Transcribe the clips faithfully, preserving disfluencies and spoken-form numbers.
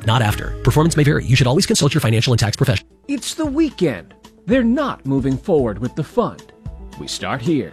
not after. Performance may vary. You should always consult your financial and tax professional. It's the weekend. They're not moving forward with the fund. We start here.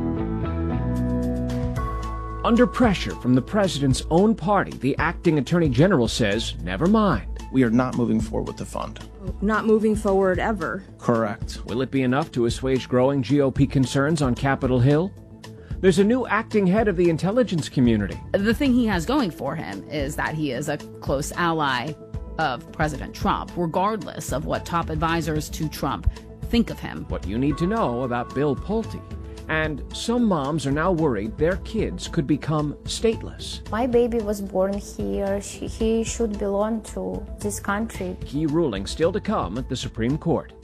Under pressure from the president's own party, the acting attorney general says, never mind. We are not moving forward with the fund. Not moving forward ever. Correct. Will it be enough to assuage growing G O P concerns on Capitol Hill? There's a new acting head of the intelligence community. The thing he has going for him is that he is a close ally of President Trump, regardless of what top advisors to Trump think of him. What you need to know about Bill Pulte. And some moms are now worried their kids could become stateless. My baby was born here. She, he should belong to this country. Key ruling still to come at the Supreme Court.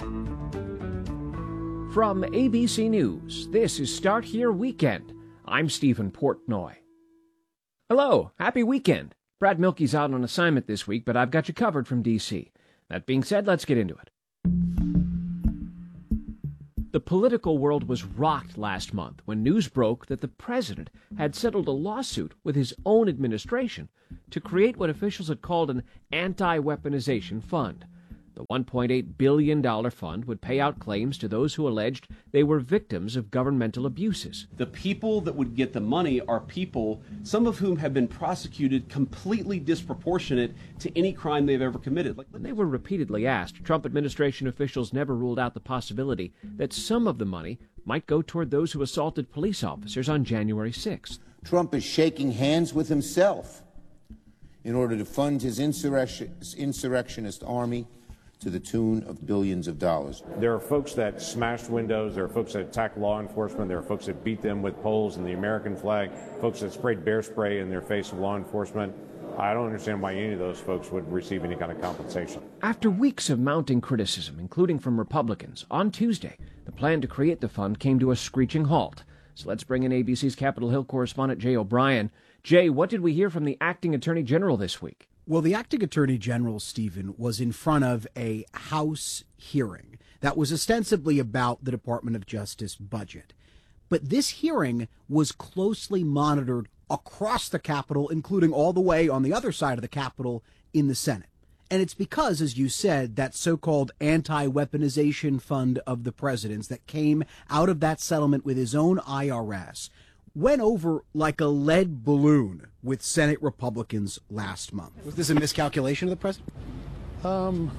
From A B C News, this is Start Here Weekend. I'm Stephen Portnoy. Hello, happy weekend. Brad Milkey's out on assignment this week, but I've got you covered from D C. That being said, let's get into it. The political world was rocked last month when news broke that the president had settled a lawsuit with his own administration to create what officials had called an anti-weaponization fund. The one point eight billion dollars fund would pay out claims to those who alleged they were victims of governmental abuses. The people that would get the money are people, some of whom have been prosecuted completely disproportionate to any crime they've ever committed. When they were repeatedly asked, Trump administration officials never ruled out the possibility that some of the money might go toward those who assaulted police officers on January sixth. Trump is shaking hands with himself in order to fund his insurrection, insurrectionist army to the tune of billions of dollars. There are folks that smashed windows, there are folks that attacked law enforcement, there are folks that beat them with poles and the American flag, folks that sprayed bear spray in their face of law enforcement. I don't understand why any of those folks would receive any kind of compensation. After weeks of mounting criticism, including from Republicans, on Tuesday, the plan to create the fund came to a screeching halt. So let's bring in A B C's Capitol Hill correspondent Jay O'Brien. Jay, what did we hear from the acting attorney general this week? Well, the acting attorney general, Stephen, was in front of a House hearing that was ostensibly about the Department of Justice budget. But this hearing was closely monitored across the Capitol, including all the way on the other side of the Capitol in the Senate. And it's because, as you said, that so-called anti-weaponization fund of the president's that came out of that settlement with his own I R S went over like a lead balloon with Senate Republicans last month. Was this a miscalculation of the president? Um,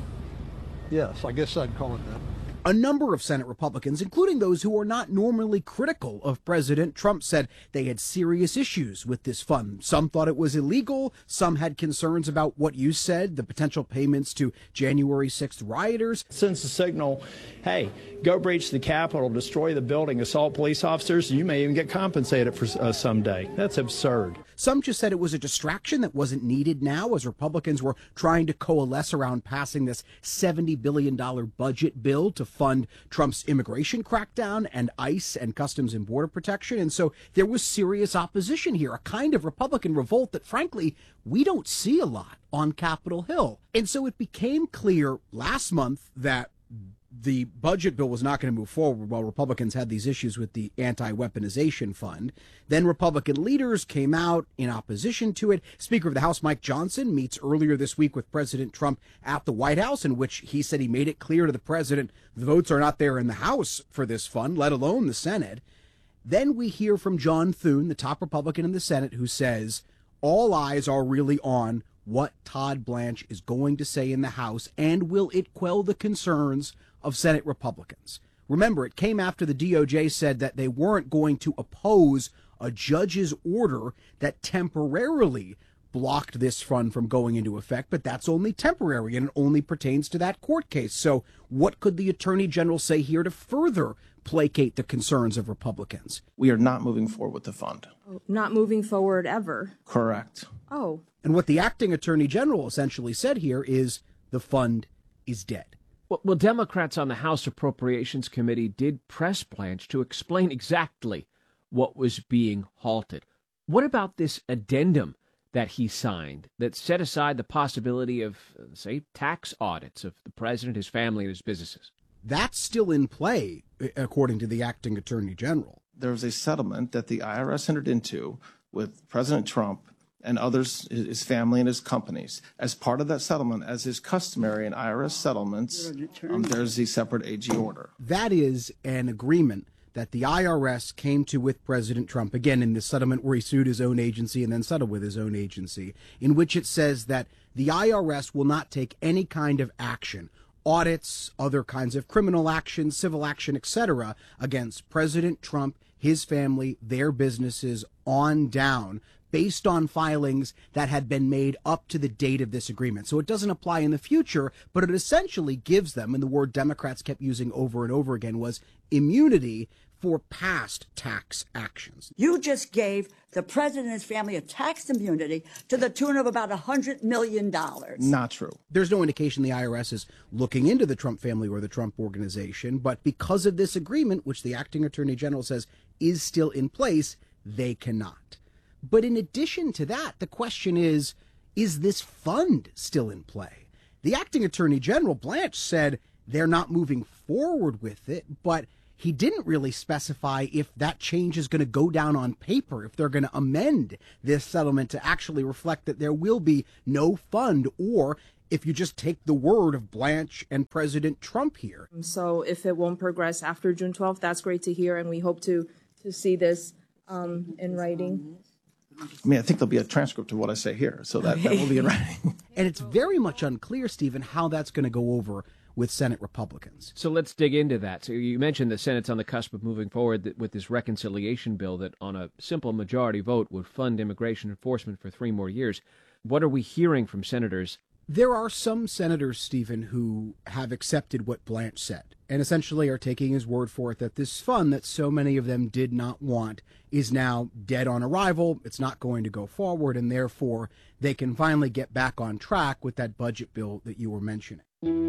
yes, I guess I'd call it that. A number of Senate Republicans, including those who are not normally critical of President Trump, said they had serious issues with this fund. Some thought it was illegal. Some had concerns about what you said, the potential payments to January sixth rioters. Sends a signal, hey, go breach the Capitol, destroy the building, assault police officers. You may even get compensated for uh, someday. That's absurd. Some just said it was a distraction that wasn't needed now as Republicans were trying to coalesce around passing this seventy billion dollars budget bill to fund Trump's immigration crackdown and ICE and Customs and Border Protection. And so there was serious opposition here, a kind of Republican revolt that, frankly, we don't see a lot on Capitol Hill. And so it became clear last month that the budget bill was not going to move forward while Republicans had these issues with the anti-weaponization fund. Then Republican leaders came out in opposition to it. Speaker of the House Mike Johnson meets earlier this week with President Trump at the White House, in which he said he made it clear to the president the votes are not there in the House for this fund, let alone the Senate. Then we hear from John Thune, the top Republican in the Senate, who says all eyes are really on what Todd Blanche is going to say in the House, and will it quell the concerns of Senate Republicans. Remember, it came after the D O J said that they weren't going to oppose a judge's order that temporarily blocked this fund from going into effect, but that's only temporary and it only pertains to that court case. So what could the Attorney General say here to further placate the concerns of Republicans? We are not moving forward with the fund. Not moving forward ever. Correct. Oh. And what the acting Attorney General essentially said here is the fund is dead. Well, Democrats on the House Appropriations Committee did press Blanche to explain exactly what was being halted. What about this addendum that he signed that set aside the possibility of, say, tax audits of the president, his family, and his businesses? That's still in play, according to the acting Attorney General. There was a settlement that the I R S entered into with President Trump and others, his family and his companies. As part of that settlement, as is customary in I R S settlements, um, there's the separate A G order. That is an agreement that the I R S came to with President Trump, again, in this settlement where he sued his own agency and then settled with his own agency, in which it says that the I R S will not take any kind of action, audits, other kinds of criminal action, civil action, et cetera, against President Trump, his family, their businesses, on down, based on filings that had been made up to the date of this agreement. So it doesn't apply in the future, but it essentially gives them, and the word Democrats kept using over and over again was immunity for past tax actions. You just gave the president and his family a tax immunity to the tune of about one hundred million dollars. Not true. There's no indication the I R S is looking into the Trump family or the Trump organization, but because of this agreement, which the acting attorney general says is still in place, they cannot. But in addition to that, the question is, is this fund still in play? The acting attorney general, Blanche, said they're not moving forward with it, but he didn't really specify if that change is going to go down on paper, if they're going to amend this settlement to actually reflect that there will be no fund, or if you just take the word of Blanche and President Trump here. So if it won't progress after June twelfth, that's great to hear, and we hope to, to see this um, in writing. I mean, I think there'll be a transcript of what I say here, so that, that will be in writing. And it's very much unclear, Stephen, how that's going to go over with Senate Republicans. So let's dig into that. So you mentioned the Senate's on the cusp of moving forward with this reconciliation bill that on a simple majority vote would fund immigration enforcement for three more years. What are we hearing from senators? There are some senators, Stephen, who have accepted what Blanche said and essentially are taking his word for it that this fund that so many of them did not want is now dead on arrival. It's not going to go forward, and therefore they can finally get back on track with that budget bill that you were mentioning.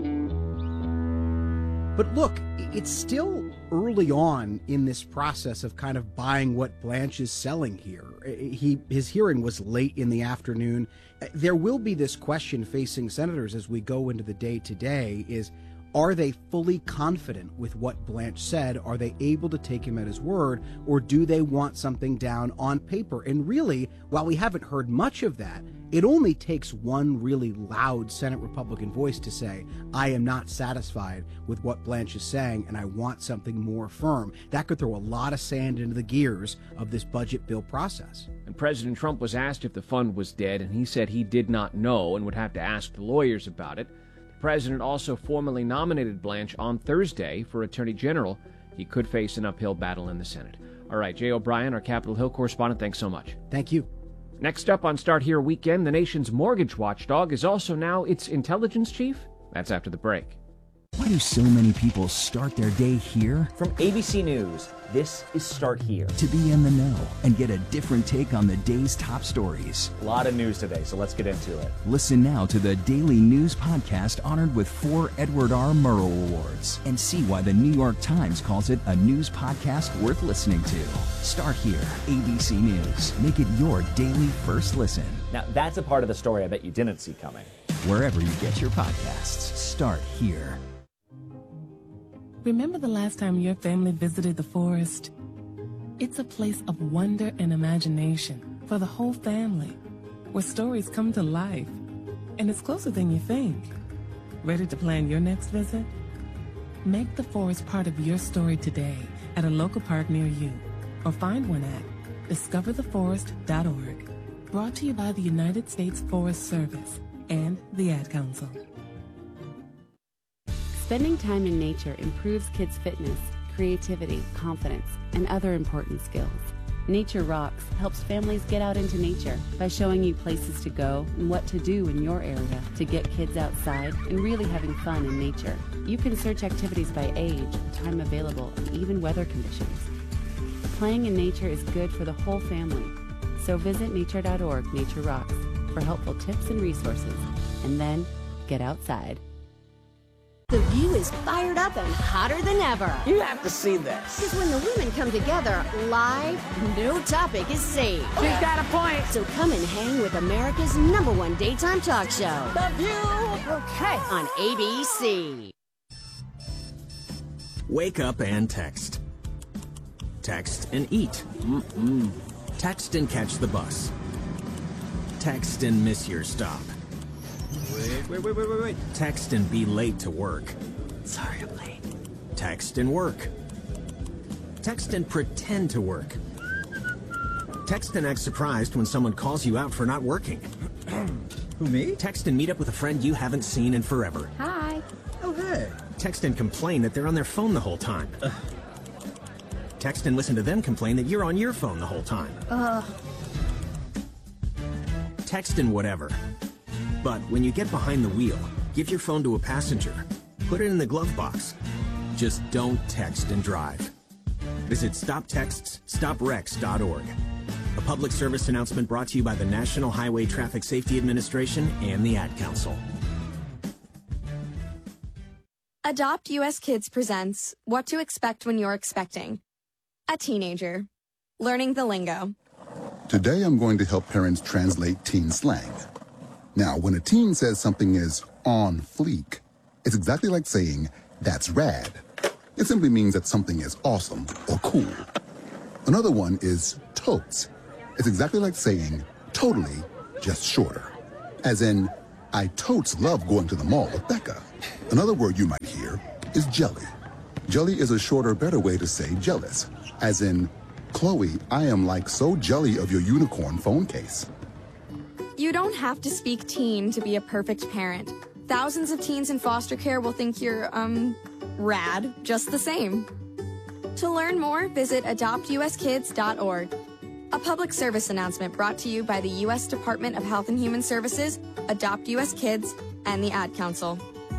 But look, it's still early on in this process of kind of buying what Blanche is selling here. He, his hearing was late in the afternoon. There will be this question facing senators as we go into the day today is, are they fully confident with what Blanche said? Are they able to take him at his word? Or do they want something down on paper? And really, while we haven't heard much of that, it only takes one really loud Senate Republican voice to say, I am not satisfied with what Blanche is saying, and I want something more firm. That could throw a lot of sand into the gears of this budget bill process. And President Trump was asked if the fund was dead, and he said he did not know and would have to ask the lawyers about it. The president also formally nominated Blanche on Thursday for Attorney General. He could face an uphill battle in the Senate. All right, Jay O'Brien, our Capitol Hill correspondent, thanks so much. Thank you. Next up on Start Here Weekend, the nation's mortgage watchdog is also now its intelligence chief. That's after the break. Why do so many people start their day here? From A B C News, this is Start Here. To be in the know and get a different take on the day's top stories. A lot of news today, so let's get into it. Listen now to the Daily News Podcast honored with four Edward R. Murrow Awards and see why the New York Times calls it a news podcast worth listening to. Start Here, A B C News. Make it your daily first listen. Now, that's a part of the story I bet you didn't see coming. Wherever you get your podcasts, Start Here. Remember the last time your family visited the forest? It's a place of wonder and imagination for the whole family, where stories come to life, and it's closer than you think. Ready to plan your next visit? Make the forest part of your story today at a local park near you, or find one at discover the forest dot org. Brought to you by the United States Forest Service and the Ad Council. Spending time in nature improves kids' fitness, creativity, confidence, and other important skills. Nature Rocks helps families get out into nature by showing you places to go and what to do in your area to get kids outside and really having fun in nature. You can search activities by age, time available, and even weather conditions. Playing in nature is good for the whole family. So visit nature dot org, Nature Rocks, for helpful tips and resources. And then get outside. The View is fired up and hotter than ever. You have to see this. Because when the women come together live, no topic is safe. She's got a point. So come and hang with America's number one daytime talk show. The View. Okay. On A B C. Wake up and text. Text and eat. Mm-mm. Text and catch the bus. Text and miss your stop. Wait, wait, wait, wait, wait, wait. Text and be late to work. Sorry, I'm late. Text and work. Text and pretend to work. Text and act surprised when someone calls you out for not working. Who, me? Text and meet up with a friend you haven't seen in forever. Hi. Oh, hey. Text and complain that they're on their phone the whole time. Ugh. Text and listen to them complain that you're on your phone the whole time. Ugh. Text and whatever. But when you get behind the wheel, give your phone to a passenger. Put it in the glove box. Just don't text and drive. Visit stop texts stop wrecks dot org. A public service announcement brought to you by the National Highway Traffic Safety Administration and the Ad Council. Adopt U S Kids presents What to Expect When You're Expecting. A teenager. Learning the lingo. Today I'm going to help parents translate teen slang. Now, when a teen says something is on fleek, it's exactly like saying, that's rad. It simply means that something is awesome or cool. Another one is totes. It's exactly like saying, totally, just shorter. As in, I totes love going to the mall with Becca. Another word you might hear is jelly. Jelly is a shorter, better way to say jealous. As in, Chloe, I am like so jelly of your unicorn phone case. You don't have to speak teen to be a perfect parent. Thousands of teens in foster care will think you're, um, rad just the same. To learn more, visit adopt U S kids dot org. A public service announcement brought to you by the U S Department of Health and Human Services, Adopt U S Kids, and the Ad Council.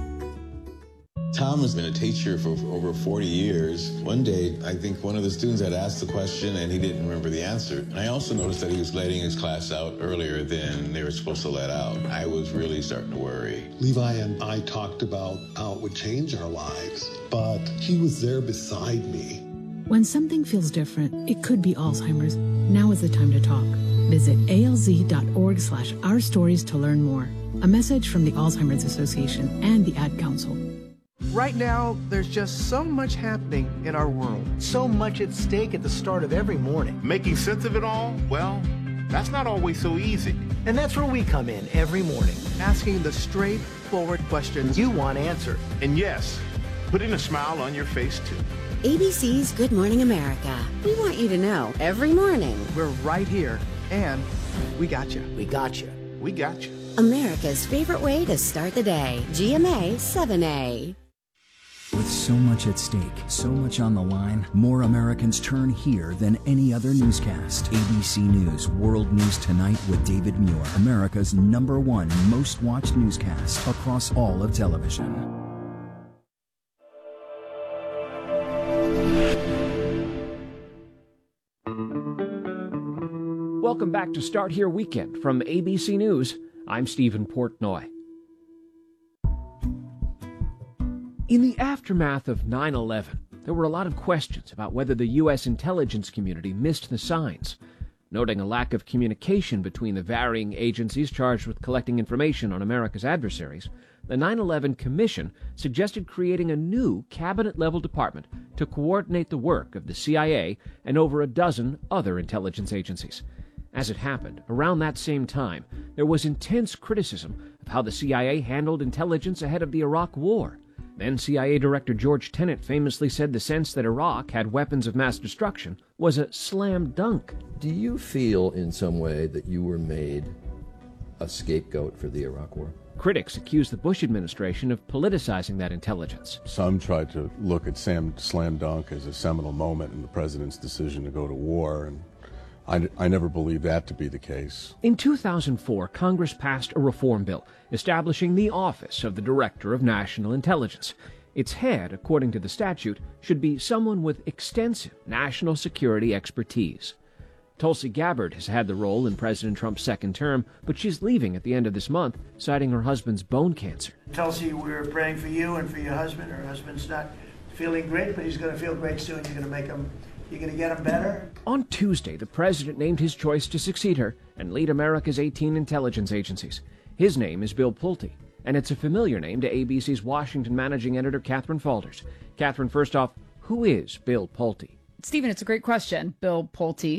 Tom has been a teacher for over forty years. One day, I think one of the students had asked the question and he didn't remember the answer. And I also noticed that he was letting his class out earlier than they were supposed to let out. I was really starting to worry. Levi and I talked about how it would change our lives, but he was there beside me. When something feels different, it could be Alzheimer's. Now is the time to talk. Visit A L Z dot org slash our stories to learn more. A message from the Alzheimer's Association and the Ad Council. Right now, there's just so much happening in our world. So much at stake at the start of every morning. Making sense of it all? Well, that's not always so easy. And that's where we come in every morning, asking the straightforward questions you want answered. And yes, putting a smile on your face, too. A B C's Good Morning America. We want you to know every morning. We're right here, and we got you. We got you. We got you. America's favorite way to start the day. G M A seven A. With so much at stake, so much on the line, more Americans turn here than any other newscast. A B C News World News Tonight with David Muir, America's number one most watched newscast across all of television. Welcome back to Start Here Weekend from A B C News. I'm Stephen Portnoy. In the aftermath of nine eleven, there were a lot of questions about whether the U S intelligence community missed the signs. Noting a lack of communication between the varying agencies charged with collecting information on America's adversaries, the nine eleven Commission suggested creating a new cabinet-level department to coordinate the work of the C I A and over a dozen other intelligence agencies. As it happened, around that same time, there was intense criticism of how the C I A handled intelligence ahead of the Iraq War. Then C I A Director George Tenet famously said the sense that Iraq had weapons of mass destruction was a slam dunk. Do you feel in some way that you were made a scapegoat for the Iraq War? Critics accused the Bush administration of politicizing that intelligence. Some tried to look at Sam Slam Dunk as a seminal moment in the president's decision to go to war, and I, I never believed that to be the case. In two thousand four, Congress passed a reform bill establishing the Office of the Director of National Intelligence. Its head, according to the statute, should be someone with extensive national security expertise. Tulsi Gabbard has had the role in President Trump's second term, but she's leaving at the end of this month, citing her husband's bone cancer. Tulsi, we're praying for you and for your husband. Her husband's not feeling great, but he's going to feel great soon. You're going to make him You're going to get him better? On Tuesday, the president named his choice to succeed her and lead America's eighteen intelligence agencies. His name is Bill Pulte, and it's a familiar name to A B C's Washington managing editor Catherine Falders. Catherine, first off, who is Bill Pulte? Stephen, it's a great question. Bill Pulte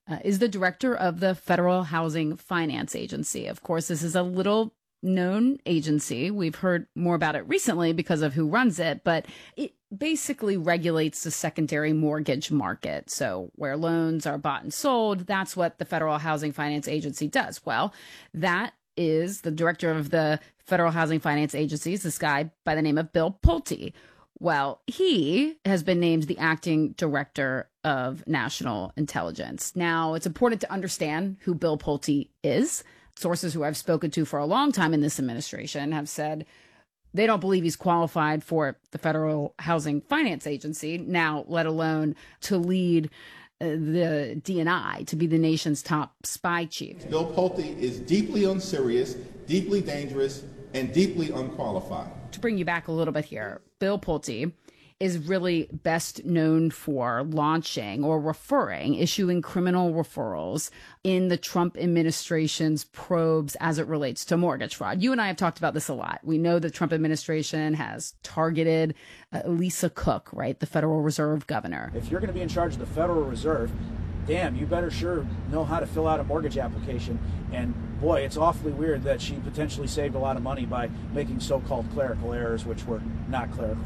uh, is the director of the Federal Housing Finance Agency. Of course, this is a little known agency. We've heard more about it recently because of who runs it, but it basically regulates the secondary mortgage market. So where loans are bought and sold, that's what the Federal Housing Finance Agency does. Well, that is the director of the Federal Housing Finance Agency, is this guy by the name of Bill Pulte. Well, he has been named the acting director of national intelligence. Now, it's important to understand who Bill Pulte is. Sources who I've spoken to for a long time in this administration have said they don't believe he's qualified for the Federal Housing Finance Agency, now let alone to lead uh, the D N I, to be the nation's top spy chief. Bill Pulte is deeply unserious, deeply dangerous, and deeply unqualified. To bring you back a little bit here, Bill Pulte is really best known for launching or referring, issuing criminal referrals in the Trump administration's probes as it relates to mortgage fraud. You and I have talked about this a lot. We know the Trump administration has targeted uh, Lisa Cook, right, the Federal Reserve governor. If you're going to be in charge of the Federal Reserve, damn, you better sure know how to fill out a mortgage application. And boy, it's awfully weird that she potentially saved a lot of money by making so-called clerical errors, which were not clerical.